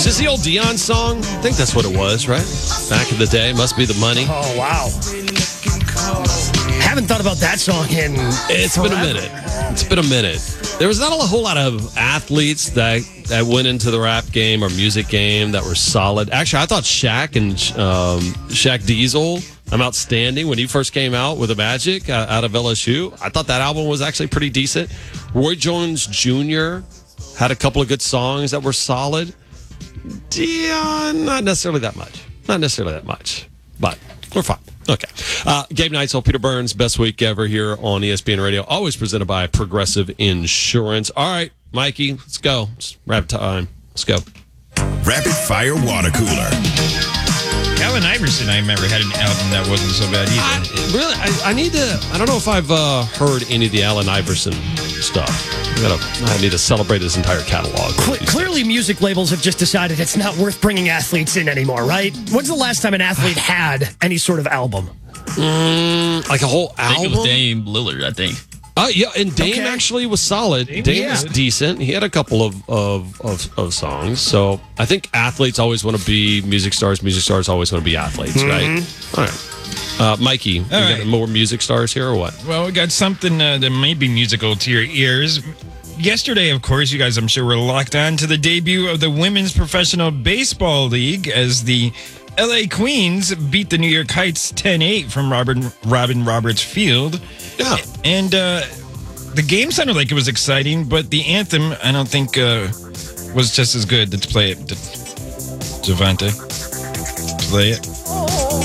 Is this the old Dion song? I think that's what it was, right? Back in the day. Must be the money. Oh, wow. Haven't thought about that song in It's forever. been a minute. It's been a minute. There was not a whole lot of athletes that went into the rap game or music game that were solid. Actually, I thought Shaq and Shaq Diesel, I'm Outstanding, when he first came out with the Magic out of LSU. I thought that album was actually pretty decent. Roy Jones Jr. had a couple of good songs that were solid. Dion, not necessarily that much. But we're fine. Okay. Gabe Neitzel, Peter Burns, best week ever here on ESPN Radio. Always presented by Progressive Insurance. All right, Mikey, let's go. It's rapid time. Let's go. Rapid Fire Water Cooler. Allen Iverson, I remember, had an album that wasn't so bad either. I don't know if I've heard any of the Allen Iverson stuff. I need to celebrate his entire catalog. Clearly, music labels have just decided it's not worth bringing athletes in anymore, right? When's the last time an athlete had any sort of album? Like a whole I think it album? was Dame Lillard, I think. Yeah, and Dame actually was solid. Dame was decent. He had a couple of songs. So I think athletes always want to be music stars. Music stars always want to be athletes, right? All right. Mikey, you got more music stars here or what? Well, we got something that might be musical to your ears. Yesterday, of course, you guys, I'm sure, were locked on to the debut of the Women's Professional Baseball League as the LA Queens beat the New York Heights 10-8 from Robin Roberts Field. Yeah. And the game sounded like it was exciting, but the anthem, I don't think, was just as good. Let's play it. Javante, play it.